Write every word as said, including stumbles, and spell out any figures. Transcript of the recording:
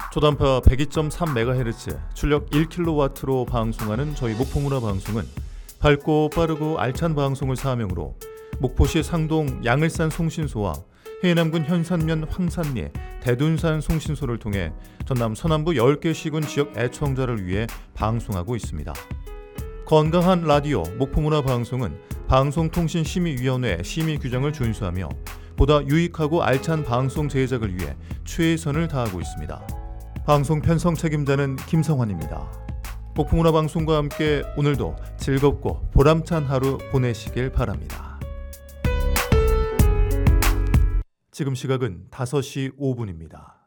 초단파 백이 점 삼 메가헤르츠, 출력 일 킬로와트로 방송하는 저희 목포문화 방송은 밝고 빠르고 알찬 방송을 사명으로 목포시 상동 양을산 송신소와 해남군 현산면 황산리, 대둔산 송신소를 통해 전남 서남부 열 개 시군 지역 애청자를 위해 방송하고 있습니다. 건강한 라디오 목포문화 방송은 방송통신심의위원회 심의 규정을 준수하며 보다 유익하고 알찬 방송 제작을 위해 최선을 다하고 있습니다. 방송 편성 책임자는 김성환입니다. 목포문화 방송과 함께 오늘도 즐겁고 보람찬 하루 보내시길 바랍니다. 지금 시각은 다섯 시 오 분입니다.